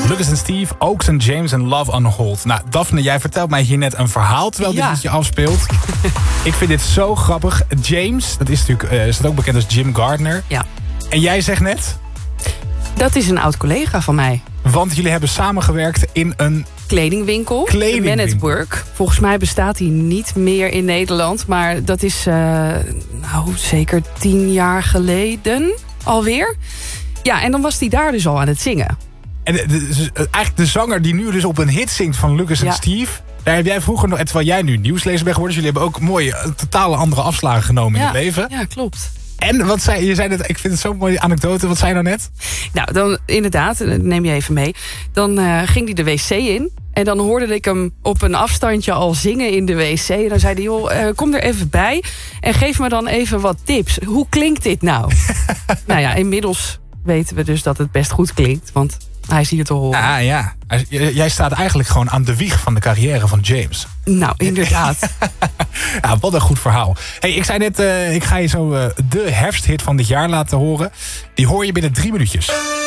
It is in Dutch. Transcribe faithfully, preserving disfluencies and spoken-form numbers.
Lucas en Steve, Oaks en James en Love on Hold. Nou, Daphne, jij vertelt mij hier net een verhaal terwijl Ja. dit liedje afspeelt. Ik vind dit zo grappig. James, dat is natuurlijk, uh, is dat ook bekend als Jim Gardner. Ja. En jij zegt net, Dat is een oud collega van mij. want jullie hebben samengewerkt in een... Kledingwinkel. Kledingwinkel. Man at Work. Volgens mij bestaat die niet meer in Nederland. Maar dat is uh, nou zeker tien jaar geleden alweer. Ja, en dan was hij daar dus al aan het zingen. En de, de- dus, uh, eigenlijk de zanger die nu dus op een hit zingt van Lucas en Ja. Steve... Daar heb jij vroeger nog, en terwijl jij nu nieuwslezer bent geworden... dus jullie hebben ook mooie, uh, totale andere afslagen genomen ja, in het leven. Ja, klopt. En wat zei je? Zei net, ik vind het zo'n mooie anekdote. Wat zei je nou net? Nou, dan inderdaad, neem je even mee. Dan uh, ging hij de wc in. En dan hoorde ik hem op een afstandje al zingen in de wc. En dan zei hij, joh, uh, kom er even bij. En geef me dan even wat tips. Hoe klinkt dit nou? Nou ja, inmiddels weten we dus dat het best goed klinkt. Want hij is hier te horen. Ah ja, J- jij staat eigenlijk gewoon aan de wieg van de carrière van James. Nou, inderdaad. Ja, wat een goed verhaal. Hey, ik zei net, uh, ik ga je zo uh, de herfsthit van dit jaar laten horen. Die hoor je binnen drie minuutjes.